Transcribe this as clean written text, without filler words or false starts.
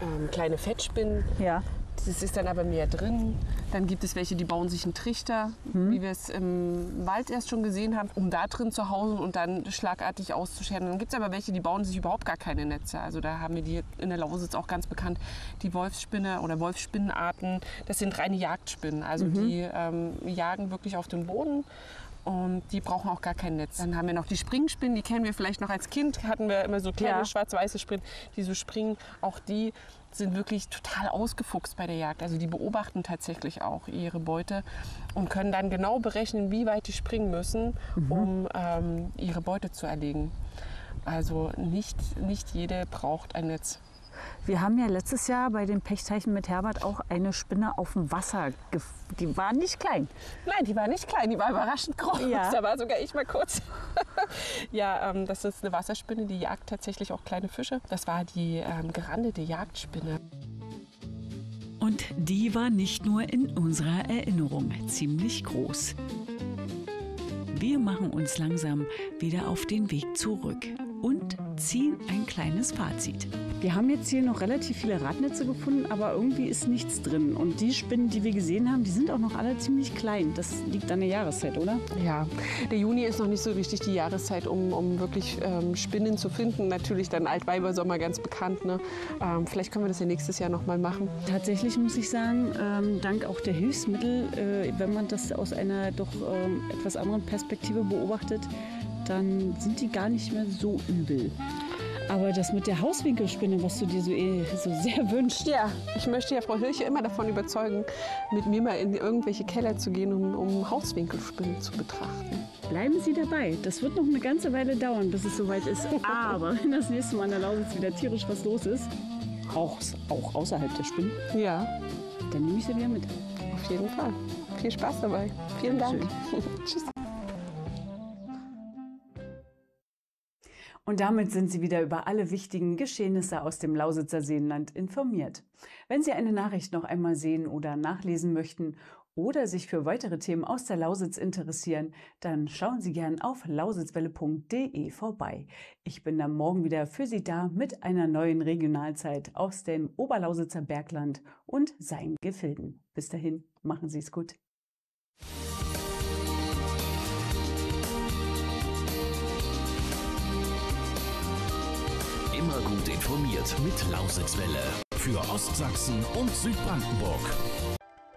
kleine Fettspinnen. Ja. Das ist dann aber mehr drin. Dann gibt es welche, die bauen sich einen Trichter, wie wir es im Wald erst schon gesehen haben, um da drin zu hausen und dann schlagartig auszuscheren. Dann gibt es aber welche, die bauen sich überhaupt gar keine Netze. Also da haben wir die in der Lausitz auch ganz bekannt, die Wolfsspinne oder Wolfsspinnenarten. Das sind reine Jagdspinnen. Also die jagen wirklich auf dem Boden. Und die brauchen auch gar kein Netz. Dann haben wir noch die Springspinnen, die kennen wir vielleicht noch als Kind. Hatten wir immer so kleine schwarz-weiße Spinnen, die so springen. Auch die sind wirklich total ausgefuchst bei der Jagd. Also die beobachten tatsächlich auch ihre Beute und können dann genau berechnen, wie weit die springen müssen, um ihre Beute zu erlegen. Also nicht jede braucht ein Netz. Wir haben ja letztes Jahr bei den Pechzeichen mit Herbert auch eine Spinne auf dem Wasser. Die war nicht klein. Nein, die war nicht klein, die war überraschend groß. Ja. Da war sogar ich mal kurz. Ja, das ist eine Wasserspinne, die jagt tatsächlich auch kleine Fische. Das war die gerandete Jagdspinne. Und die war nicht nur in unserer Erinnerung ziemlich groß. Wir machen uns langsam wieder auf den Weg zurück und ziehen ein kleines Fazit. Wir haben jetzt hier noch relativ viele Radnetze gefunden, aber irgendwie ist nichts drin. Und die Spinnen, die wir gesehen haben, die sind auch noch alle ziemlich klein. Das liegt an der Jahreszeit, oder? Ja, der Juni ist noch nicht so richtig die Jahreszeit, um wirklich Spinnen zu finden. Natürlich dann Altweibersommer ganz bekannt. Ne? Vielleicht können wir das ja nächstes Jahr noch mal machen. Tatsächlich muss ich sagen, dank auch der Hilfsmittel, wenn man das aus einer doch etwas anderen Perspektive beobachtet, dann sind die gar nicht mehr so übel. Aber das mit der Hauswinkelspinne, was du dir so sehr wünschst. Ja, ich möchte ja Frau Hirche immer davon überzeugen, mit mir mal in irgendwelche Keller zu gehen, um Hauswinkelspinnen zu betrachten. Bleiben Sie dabei. Das wird noch eine ganze Weile dauern, bis es soweit ist. Aber wenn das nächste Mal in der Lausitz wieder tierisch was los ist, auch außerhalb der Spinnen, ja, dann nehme ich sie wieder mit. Auf jeden Fall. Viel Spaß dabei. Vielen Dank. Tschüss. Und damit sind Sie wieder über alle wichtigen Geschehnisse aus dem Lausitzer Seenland informiert. Wenn Sie eine Nachricht noch einmal sehen oder nachlesen möchten oder sich für weitere Themen aus der Lausitz interessieren, dann schauen Sie gern auf lausitzwelle.de vorbei. Ich bin dann morgen wieder für Sie da mit einer neuen Regionalzeit aus dem Oberlausitzer Bergland und seinen Gefilden. Bis dahin, machen Sie es gut. Immer gut informiert mit Lausitzwelle für Ostsachsen und Südbrandenburg.